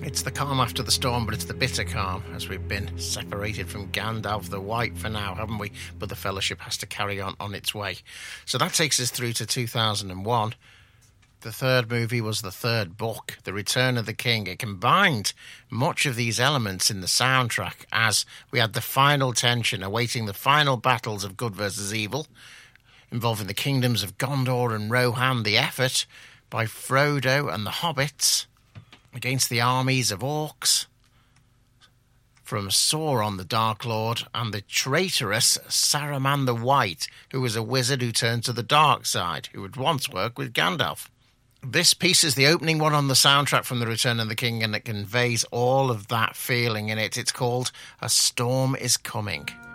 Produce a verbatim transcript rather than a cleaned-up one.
It's the calm after the storm, but it's the bitter calm, as we've been separated from Gandalf the White for now, haven't we? But the Fellowship has to carry on on its way. So that takes us through to two thousand one. The third movie was the third book, The Return of the King. It combined much of these elements in the soundtrack as we had the final tension awaiting the final battles of good versus evil, involving the kingdoms of Gondor and Rohan, the effort by Frodo and the hobbits against the armies of orcs from Sauron the Dark Lord and the traitorous Saruman the White, who was a wizard who turned to the dark side, who had once worked with Gandalf. This piece is the opening one on the soundtrack from The Return of the King, and it conveys all of that feeling in it. It's called A Storm Is Coming.